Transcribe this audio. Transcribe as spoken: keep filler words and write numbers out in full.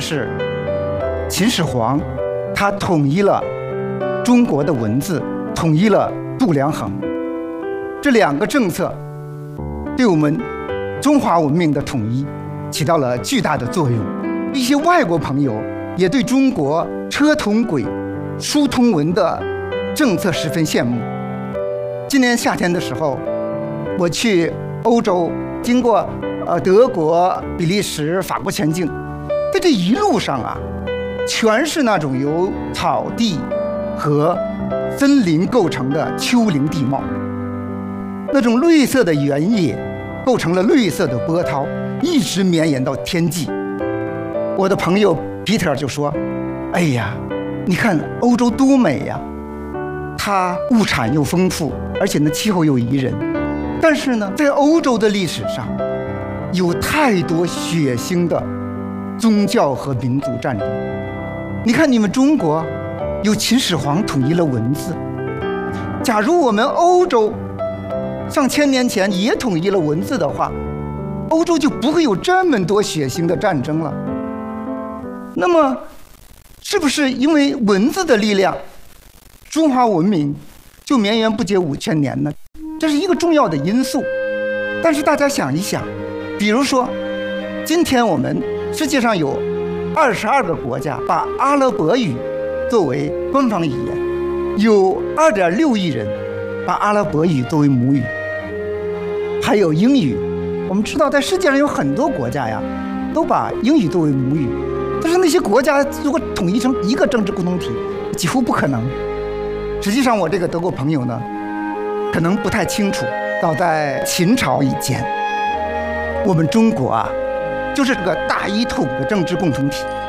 是秦始皇，他统一了中国的文字，统一了度量衡。这两个政策对我们中华文明的统一起到了巨大的作用。一些外国朋友也对中国车同轨、书同文的政策十分羡慕。今年夏天的时候，我去欧洲，经过呃德国、比利时、法国前进，在这一路上啊，全是那种由草地和森林构成的丘陵地貌，那种绿色的原野构成了绿色的波涛，一直绵延到天际。我的朋友皮特就说：“哎呀，你看欧洲多美呀！它物产又丰富，而且呢气候又宜人。但是呢，在欧洲的历史上，有太多血腥的宗教和民族战争。你看你们中国有秦始皇统一了文字，假如我们欧洲上千年前也统一了文字的话，欧洲就不会有这么多血腥的战争了。那么是不是因为文字的力量，中华文明就绵延不绝五千年呢？这是一个重要的因素。但是大家想一想，比如说今天我们世界上有二十二个国家把阿拉伯语作为官方语言，有二点六亿人把阿拉伯语作为母语，还有英语。我们知道在世界上有很多国家呀都把英语作为母语，但是那些国家如果统一成一个政治共同体，几乎不可能。实际上我这个德国朋友呢可能不太清楚，早在秦朝以前，我们中国啊就是这个大一统的政治共同体。